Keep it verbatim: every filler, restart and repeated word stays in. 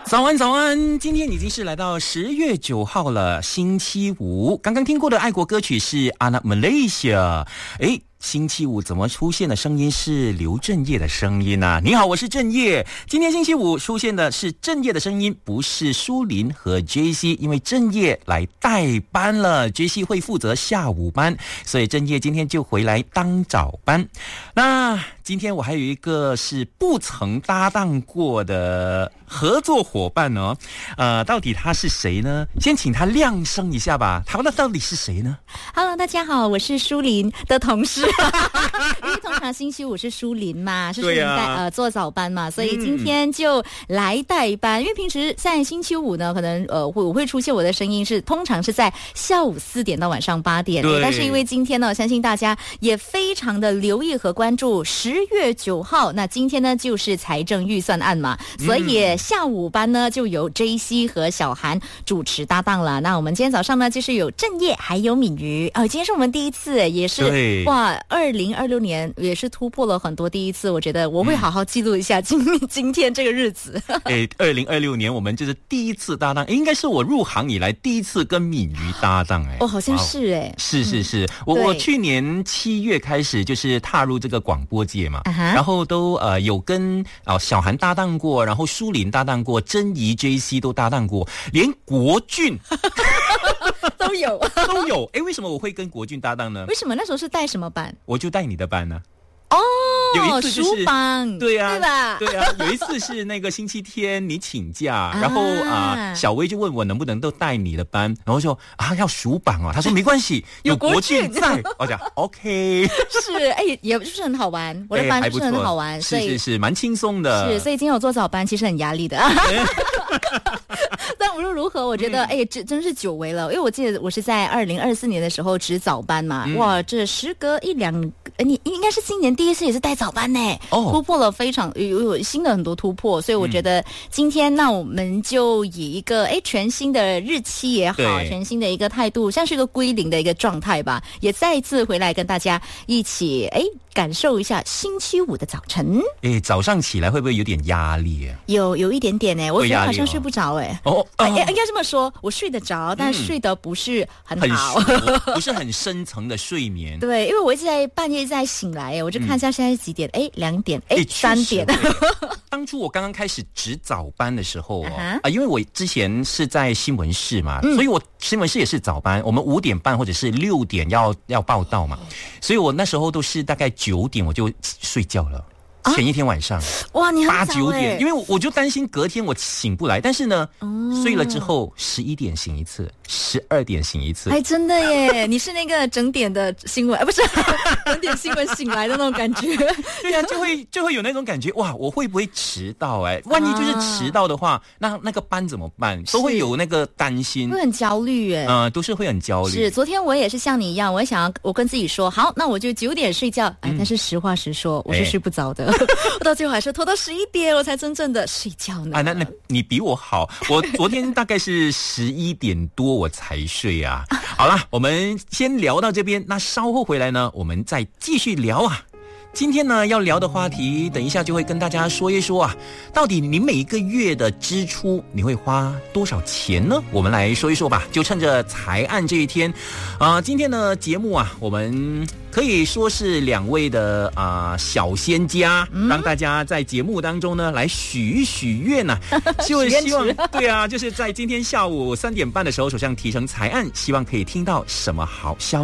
早安早安，今天已经是来到十月九号了，星期五。刚刚听过的爱国歌曲是 Anak Malaysia。诶，星期五怎么出现的声音是刘振业的声音啊？你好，我是振业。今天星期五出现的是振业的声音，不是舒林和 J C， 因为振业来代班了 ，J C 会负责下午班，所以振业今天就回来当早班。那今天我还有一个是不曾搭档过的合作伙伴哦，呃，到底他是谁呢？先请他亮声一下吧。他那到底是谁呢 ？Hello， 大家好，我是舒林的同事。因为通常星期五是舒林嘛，是舒林带、啊、呃做早班嘛，所以今天就来代班。嗯、因为平时在星期五呢，可能呃我会出现我的声音是通常是在下午四点到晚上八点，但是因为今天呢，相信大家也非常的留意和关注十月九号，那今天呢就是财政预算案嘛，所以下午班呢就由 J C 和小韩主持搭档了。那我们今天早上呢就是有振业还有敏瑜，哦，今天是我们第一次，也是哇，二零二六年也是突破了很多第一次，我觉得我会好好记录一下今、嗯、今天这个日子。 哎，二零二六年我们就是第一次搭档，应该是我入行以来第一次跟敏瑜搭档哎。 哦，好像是哎， 是是是，嗯、我我去年七月开始就是踏入这个广播界嘛， uh-huh. 然后都呃有跟啊、呃、小韩搭档过，然后舒林搭档过，珍怡 J C 都搭档过，连国俊都有都有。哎，为什么我会跟国俊搭档呢？ 为什么那时候是带什么班？ 我就带你的班呢、 啊。哦， 有一次就是书帮， 对啊， 对吧？ 对啊，有一次是那个星期天你请假，然后啊、呃，小薇就问我能不能都带你的班，然后说啊要数榜哦，他说没关系，有国俊在，我讲 OK， 是哎，也就是很好玩，我的班就是很好玩， 是是是，蛮轻松的， 是，所以今天我做早班其实很压力的。但无论如何，我觉得哎、嗯，这真是久违了，因为我记得我是在二零二四年的时候值早班嘛，嗯、哇，这时隔一两，你应该是今年第一次也是带早班呢，哦，突破了非常有有新的很多突破，所以我觉得今天那我们就以一个哎全新的日期也好，全新的一个态度，像是一个归零的一个状态吧，也再一次回来跟大家一起哎感受一下星期五的早晨。 哎，早上起来会不会有点压力啊？ 有有一点点哎，我觉得好像睡不着哎。哦，哦应该这么说，我睡得着，但睡得不是很好， 很不是很深层的睡眠。 对，因为我一直在半夜在醒来，我就看一下现在是几点，哎、嗯，两点，哎，三点。 当初我刚刚开始值早班的时候哦，啊、uh-huh. 呃，因为我之前是在新闻室嘛，嗯、所以我新闻室也是早班，我们五点半或者是六点要要报到嘛，所以我那时候都是大概九点我就睡觉了。啊、前一天晚上， 哇，你很早八九点，因为我就担心隔天我醒不来，但是呢，哦、睡了之后十一点醒一次，十二点醒一次， 哎，真的耶！你是那个整点的新闻，啊，不是整点新闻醒来的那种感觉， 对啊，就会就会有那种感觉，哇，我会不会迟到？哎，万一就是迟到的话，啊、那那个班怎么办？都会有那个担心， 会很焦虑，哎， 嗯、呃，都是会很焦虑。 是，昨天我也是像你一样，我想要我跟自己说，好，那我就九点睡觉，哎，嗯、但是实话实说，我是睡不着的。我到最后还是拖到十一点，我才真正的睡觉呢。 啊，那那你比我好，我昨天大概是十一点多我才睡啊。好啦，我们先聊到这边，那稍后回来呢，我们再继续聊啊。今天呢要聊的话题，等一下就会跟大家说一说啊，到底你每一个月的支出你会花多少钱呢？我们来说一说吧，就趁着财案这一天啊、呃，今天的节目啊，我们可以说是两位的啊、呃、小仙家、嗯，让大家在节目当中呢来许许愿呐、啊，就希望对啊，就是在今天下午三点半的时候，首相提成财案，希望可以听到什么好消息。